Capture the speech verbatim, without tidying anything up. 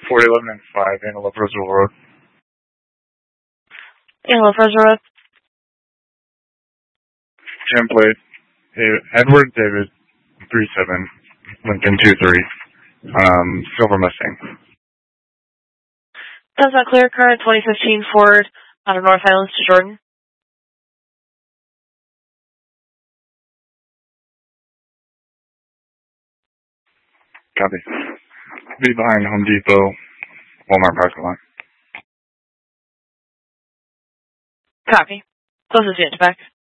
four eleven and five, Antelope Roseville Road. Antelope Roseville Road. Jam plate, Edward David, three seven, Lincoln two three, um, Silver Mustang. That's not clear. Current twenty fifteen Ford out of North Highlands to Jordan. Copy. Be behind Home Depot, Walmart parking lot. Copy. Closest unit back.